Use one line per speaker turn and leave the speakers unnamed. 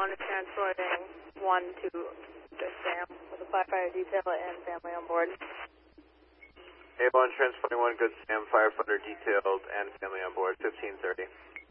A1 is transporting 1 to the SAM with a firefighter detail and family on board.
A1 transporting 1, good SAM, firefighter detailed and family on board, 1530.